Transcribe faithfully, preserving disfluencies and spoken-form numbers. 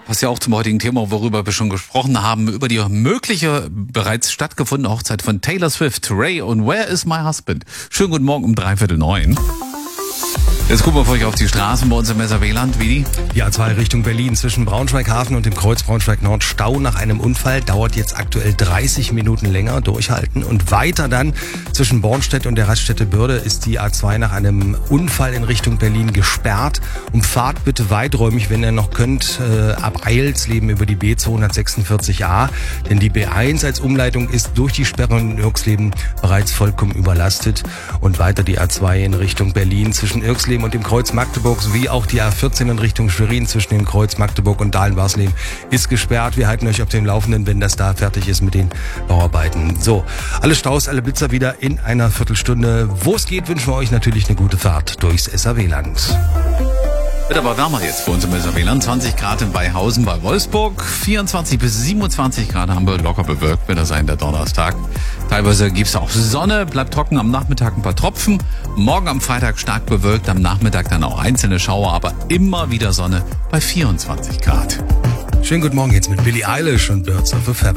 Passt ja auch zum heutigen Thema, worüber wir schon gesprochen haben, über die mögliche bereits stattgefundene Hochzeit von Taylor Swift, Ray und Where is my husband? Schönen guten Morgen um dreiviertel neun. Jetzt gucken wir für euch auf die Straßen bei uns im Messerweland. Wie die A zwei Richtung Berlin zwischen Braunschweig-Hafen und dem Kreuz Braunschweig-Nord. Stau nach einem Unfall, dauert jetzt aktuell dreißig Minuten länger, durchhalten. Und weiter dann zwischen Bornstedt und der Raststätte Bürde ist die A zwei nach einem Unfall in Richtung Berlin gesperrt. Umfahrt bitte weiträumig, wenn ihr noch könnt, äh, ab Eilsleben über die B zweihundertsechsundvierzig a. Denn die B eins als Umleitung ist durch die Sperre in Irxleben bereits vollkommen überlastet. Und weiter die A zwei in Richtung Berlin zwischen Irxleben und dem Kreuz Magdeburg sowie auch die A vierzehn in Richtung Schwerin zwischen dem Kreuz Magdeburg und Dahlen-Barsleben ist gesperrt. Wir halten euch auf dem Laufenden, wenn das da fertig ist mit den Bauarbeiten. So, alle Staus, alle Blitzer wieder in einer Viertelstunde. Wo es geht, wünschen wir euch natürlich eine gute Fahrt durchs S A W-Land. Wird aber wärmer jetzt bei uns im Messerweland. zwanzig Grad in Beihausen bei Wolfsburg. vierundzwanzig bis siebenundzwanzig Grad haben wir, locker bewölkt wird das sein, der Donnerstag. Teilweise gibt's auch Sonne, bleibt trocken, am Nachmittag ein paar Tropfen. Morgen am Freitag stark bewölkt, am Nachmittag dann auch einzelne Schauer, aber immer wieder Sonne bei vierundzwanzig Grad. Schönen guten Morgen jetzt mit Billie Eilish und Birds of a Feather.